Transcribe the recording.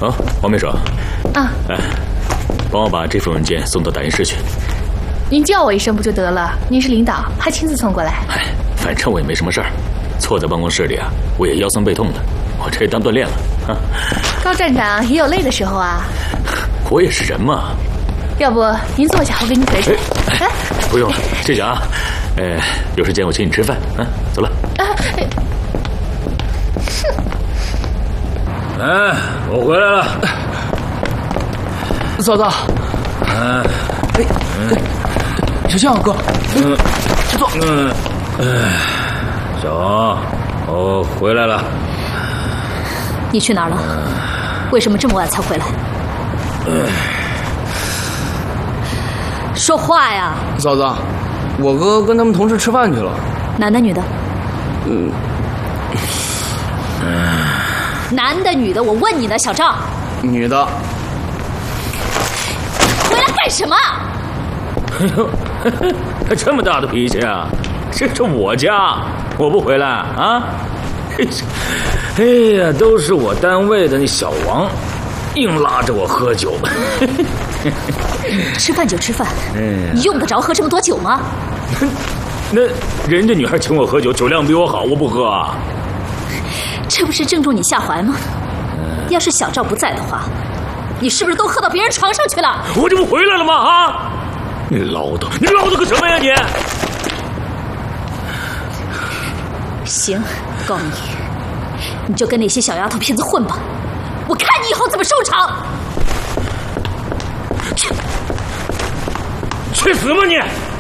啊，王秘书。 啊。 哎，帮我把这份文件送到打印室去。 您叫我一声不就得了？您是领导，还亲自送过来。 哎，反正我也没什么事儿，坐在办公室里啊，我也腰酸背痛的，我这当锻炼了。啊， 高站长也有累的时候啊。 我也是人嘛。 要不您坐下，我给您捶捶。 哎，不用了，谢谢啊。有时间我请你吃饭。啊，走了。 哎，我回来了。 嫂子。小象哥。坐。 小王，我回来了。 你去哪儿了？为什么这么晚才回来？说话呀！ 嫂子，我哥跟他们同事吃饭去了。 男的女的？男的女的？我问你呢，小赵。 女的。 回来干什么？ 哎呦，这么大的脾气啊！这是我家，我不回来啊！ 哎呀，都是我单位的那小王，硬拉着我喝酒。 吃饭就吃饭，你用得着喝这么多酒吗？ 那人家女孩请我喝酒，酒量比我好，我不喝啊。 这不是正中你下怀吗？要是小赵不在的话，你是不是都喝到别人床上去了？ 我这不回来了吗？啊！你唠叨个什么呀你？ 行，告你，你就跟那些小丫头片子混吧，我看你以后怎么收场。 去死吧你！